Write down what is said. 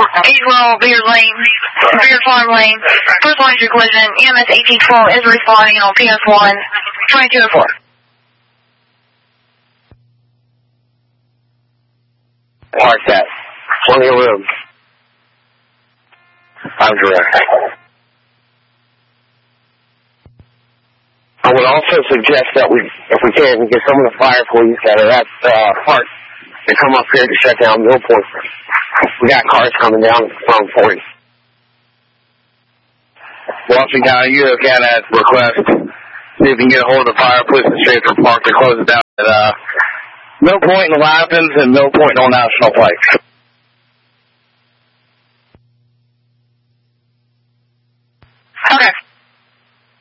Eagle, Beard Lane, Beard Farm Lane. First major collision, EMS 1812 is responding on PS1, 2204. Park that. Plenty of room. I'm direct. I would also suggest that if we can, get some of the fire police out of that park and come up here to shut down Mill Point. We got cars coming down from 40. Washington County, you have got that request. See if you can get a hold of the fire police and Schaefer Park to close it down at Mill Point and Leviathans and Mill Point and Old National Pike.